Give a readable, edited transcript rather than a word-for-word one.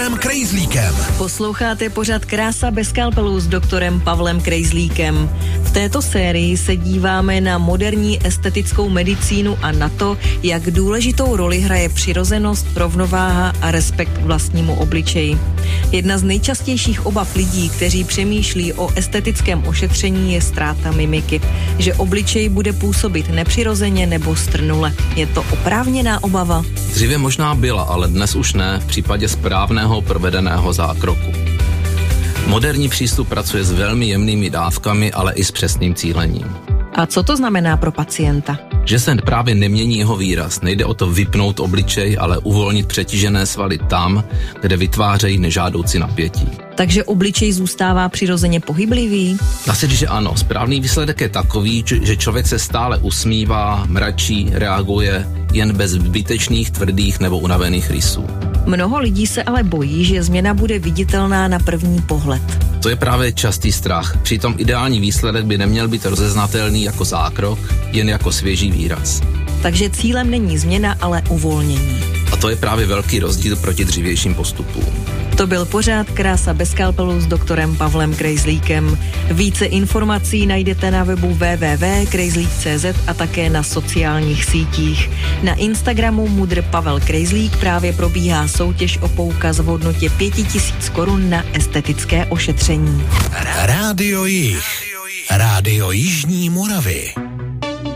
doktorem Krejzlíkem. Posloucháte pořad Krása bez skalpelů s doktorem Pavlem Krejzlíkem. V této sérii se díváme na moderní estetickou medicínu a na to, jak důležitou roli hraje přirozenost, rovnováha a respekt k vlastnímu obličeji. Jedna z nejčastějších obav lidí, kteří přemýšlí o estetickém ošetření, je ztráta mimiky, že obličej bude působit nepřirozeně nebo strnule. Je to oprávněná obava? Dříve možná byla, ale dnes už ne v případě správného provedeného zákroku. Moderní přístup pracuje s velmi jemnými dávkami, ale i s přesným cílením. A co to znamená pro pacienta? Že se právě nemění jeho výraz. Nejde o to vypnout obličej, ale uvolnit přetížené svaly tam, kde vytvářejí nežádoucí napětí. Takže obličej zůstává přirozeně pohyblivý? Dá se říct, že ano. Správný výsledek je takový, že člověk se stále usmívá, mračí, reaguje, jen bez zbytečných, tvrdých nebo unavených rysů. Mnoho lidí se ale bojí, že změna bude viditelná na první pohled. To je právě častý strach. Přitom ideální výsledek by neměl být rozeznatelný jako zákrok, jen jako svěží výraz. Takže cílem není změna, ale uvolnění. A to je právě velký rozdíl proti dřívějším postupům. To byl pořád Krása bez skalpelů s doktorem Pavlem Krejzlíkem. Více informací najdete na webu www.krejzlík.cz a také na sociálních sítích. Na Instagramu Mudr Pavel Krejzlík právě probíhá soutěž o poukaz v hodnotě 5000 korun na estetické ošetření. Rádio Jih. Rádio Jižní Moravy.